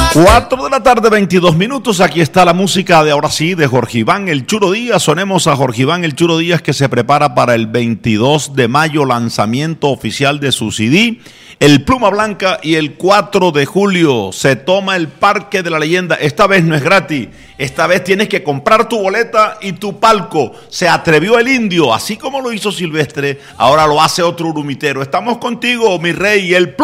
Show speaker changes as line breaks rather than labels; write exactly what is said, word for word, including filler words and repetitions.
cuatro de la tarde, veintidós minutos. Aquí está la música de ahora sí, de Jorge Iván El Churo Díaz. Sonemos a Jorge Iván El Churo Díaz, que se prepara para el veintidós de mayo, lanzamiento oficial de su C D, El Pluma Blanca, y el cuatro de julio se toma el Parque de la Leyenda. Esta vez no es gratis, esta vez tienes que comprar tu boleta y tu palco. Se atrevió el indio, así como lo hizo Silvestre, ahora lo hace otro urumitero. Estamos contigo, mi rey, el